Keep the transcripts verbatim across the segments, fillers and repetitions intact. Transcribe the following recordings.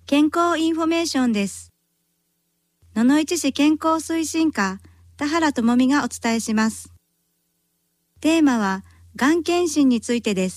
健康インフォメーションです。野々市市健康推進課田原智美がお伝えします。テーマはがん検診についてです。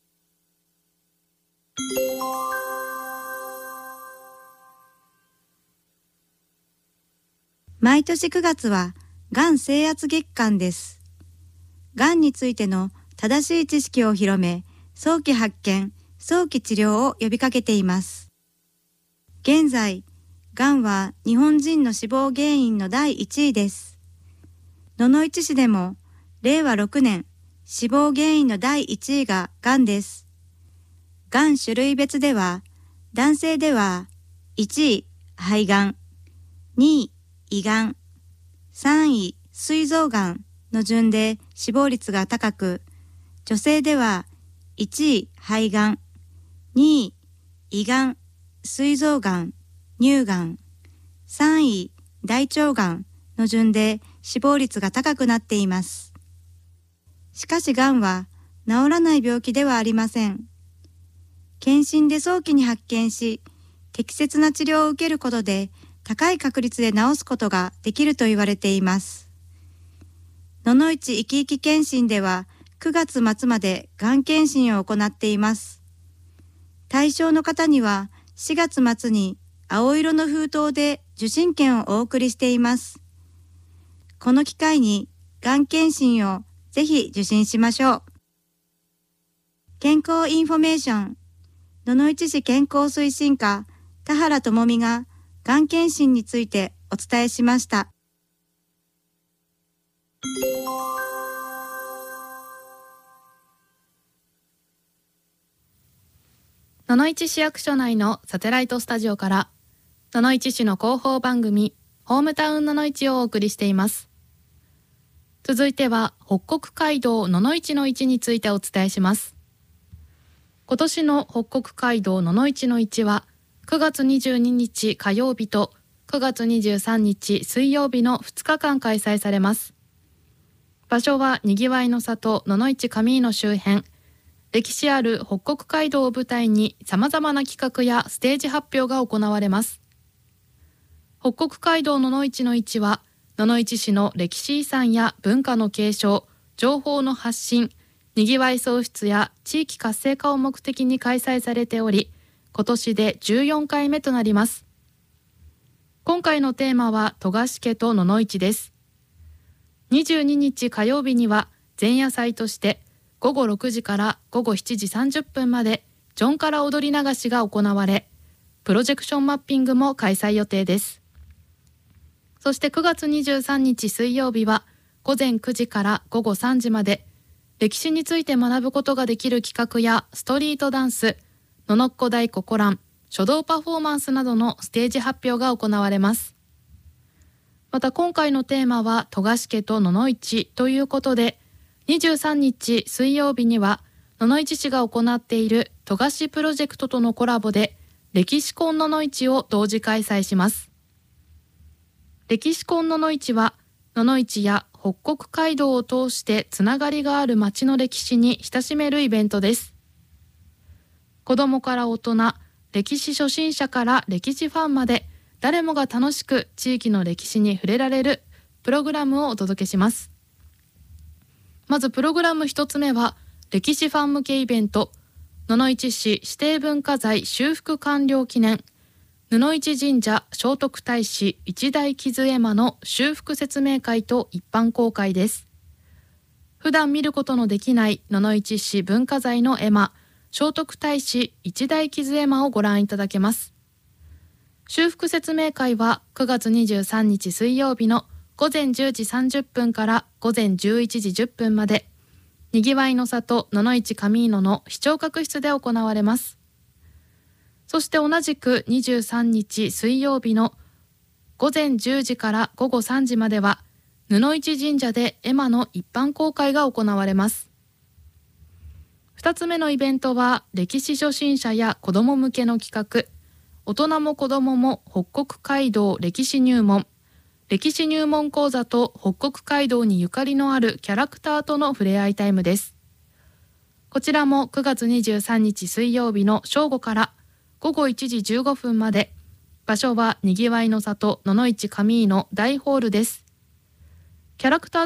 毎年くがつはがん征圧月間です。がんについての正しい知識を広め、早期発見、早期治療を呼びかけています。現在、がんは日本人の死亡原因のだいいちいです。野々市市でもれいわろくねん、死亡原因のだいいちいががんです。がん種類別では、男性ではいちい肺がん、にい胃がん、さんい膵臓がんの順で死亡率が高く、女性ではいちい肺がん、にい胃がん、膵臓がん、乳がん、さんい大腸がんの順で死亡率が高くなっています。しかしがんは治らない病気ではありません。検診で早期に発見し、適切な治療を受けることで高い確率で治すことができると言われています。野々市いきいき検診ではくがつまつまでがん検診を行っています。対象の方にはしがつまつに青色の封筒で受診券をお送りしています。この機会にがん検診をぜひ受診しましょう。健康インフォメーション、野々市市健康推進課田原智美ががん検診についてお伝えしました。 野々市市役所内のサテライトスタジオから野々市市の広報番組ホームタウン野々市をお送りしています。続いては北国街道野々市の市についてお伝えします。今年の北国街道野々市の市はくがつにじゅうににち火曜日とくがつにじゅうさんにち水曜日のふつかかん開催されます。場所はにぎわいの里野々市上井の周辺、歴史ある北国街道を舞台に様々な企画やステージ発表が行われます。北国街道野々市の市は野々市市の歴史遺産や文化の継承、情報の発信、にぎわい創出や地域活性化を目的に開催されており、今年でじゅうよんかいめとなります。今回のテーマは戸賀家と野々市です。にじゅうににち火曜日には前夜祭としてごごろくじからごごしちじさんじゅっぷんまでジョンから踊り流しが行われ、プロジェクションマッピングも開催予定です。そしてくがつにじゅうさんにち水曜日はごぜんくじからごごさんじまで歴史について学ぶことができる企画やストリートダンス、ののっこ太鼓コラン、書道パフォーマンスなどのステージ発表が行われます。また今回のテーマは戸賀家と野々市ということで、にじゅうさんにち水曜日には野々市市が行っている戸賀プロジェクトとのコラボで歴史コン野々市を同時開催します。歴史コン野々市は野々市や北国街道を通してつながりがある町の歴史に親しめるイベントです。子どもから大人、歴史初心者から歴史ファンまで誰もが楽しく地域の歴史に触れられるプログラムをお届けします。まずプログラム一つ目は歴史ファン向けイベント、野々市市指定文化財修復完了記念布市神社聖徳太子一代傷絵馬の修復説明会と一般公開です。普段見ることのできない野々市市文化財の絵馬聖徳太子一代傷絵馬をご覧いただけます。修復説明会はくがつにじゅうさんにち水曜日のごぜんじゅうじさんじゅっぷんからごぜんじゅういちじじゅっぷんまでにぎわいの里野々市上井野の視聴覚室で行われます。そして同じくにじゅうさんにち水曜日のごぜんじゅうじからごごさんじまでは布市神社で絵馬の一般公開が行われます。ふたつめのイベントは歴史初心者や子ども向けの企画、大人も子どもも北国街道歴史入門、歴史入門講座と北国街道にゆかりのあるキャラクターとの触れ合いタイムです。こちらもくがつにじゅうさんにち水曜日の正午からごごいちじじゅうごふんまで。場所はにぎわいの里野々市上井の大ホールです。キャラクター